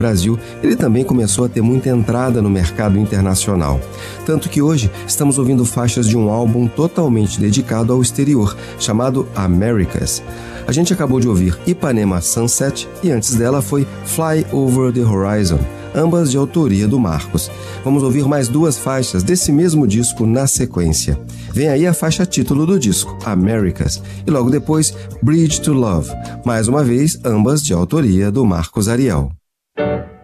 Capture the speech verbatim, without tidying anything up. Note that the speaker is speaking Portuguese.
Brasil, ele também começou a ter muita entrada no mercado internacional. Tanto que hoje estamos ouvindo faixas de um álbum totalmente dedicado ao exterior, chamado Americas. A gente acabou de ouvir Ipanema Sunset e antes dela foi Fly Over the Horizon, ambas de autoria do Marcos. Vamos ouvir mais duas faixas desse mesmo disco na sequência. Vem aí a faixa título do disco, Americas, e logo depois Bridge to Love, mais uma vez ambas de autoria do Marcos Ariel.